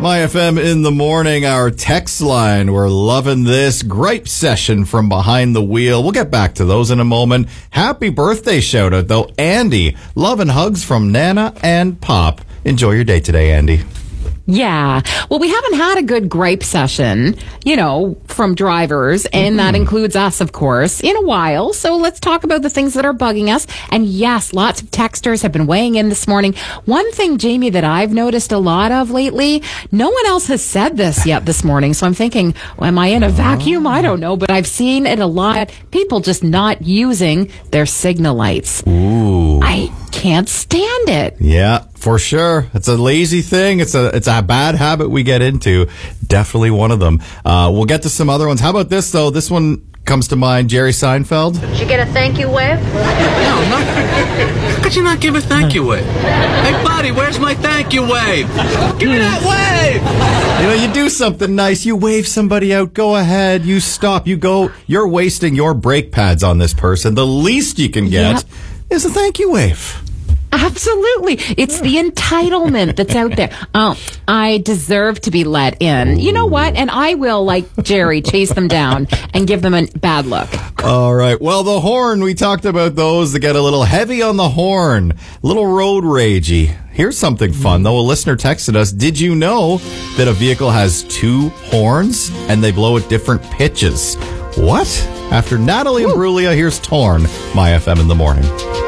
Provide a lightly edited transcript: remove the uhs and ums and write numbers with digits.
My FM in the morning, our text line. We're loving this gripe session from behind the wheel. We'll get back to those in a moment. Happy birthday shout out, though. Andy, love and hugs from Nana and Pop. Enjoy your day today, Andy. Yeah. Well, we haven't had a good gripe session, from drivers, and that includes us, of course, in a while. So let's talk about the things that are bugging us. And yes, lots of texters have been weighing in this morning. One thing, Jamie, that I've noticed a lot of lately, no one else has said this yet this morning. So I'm thinking, well, am I in a vacuum? I don't know, but I've seen it a lot. People just not using their signal lights. Ooh. I can't stand it. Yeah, for sure. It's a lazy thing. It's a bad habit we get into. Definitely one of them. We'll get to some other ones. How about this, though? This one comes to mind. Jerry Seinfeld. Did you get a thank you wave? No. How could you not give a thank you wave? Hey, buddy, where's my thank you wave? Give me that wave! You do something nice. You wave somebody out. Go ahead. You stop. You go. You're wasting your brake pads on this person. The least you can get is a thank you wave. Absolutely. It's the entitlement that's out there. I deserve to be let in. You know what? And I will, like Jerry, chase them down and give them a bad look. All right. Well, the horn, we talked about those that get a little heavy on the horn, a little road ragey. Here's something fun, though. A listener texted us, did you know that a vehicle has two horns and they blow at different pitches? What? After Natalie and Brulia, here's Torn, My FM in the morning.